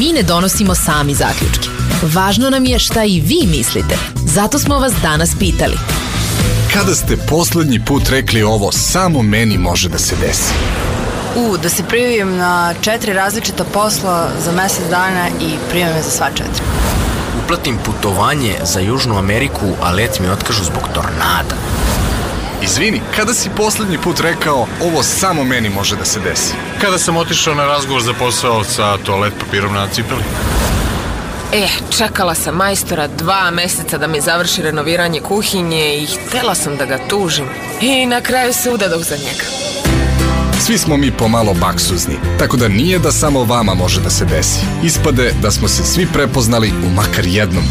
mi ne donosimo sami zaključke. Važno nam je šta i vi mislite. Zato smo vas danas pitali. Kada ste poslednji put rekli ovo samo meni može da se desi? Da se prijavim na 4 različita posla za mesec dana i prijavim me za sva 4. Uplatim putovanje za Južnu Ameriku, a let mi otkažu zbog tornada. Izvini, kada si poslednji put rekao ovo samo meni može da se desi? Kada sam otišao na razgovor za posao sa toalet papirom na cipeli. Čekala sam majstora 2 meseca da mi završi renoviranje kuhinje i htela sam da ga tužim. I na kraju se udadoh za njega. Svi smo mi pomalo baksuzni, tako da nije da samo vama može da se desi. Ispade da smo se svi prepoznali u makar jednom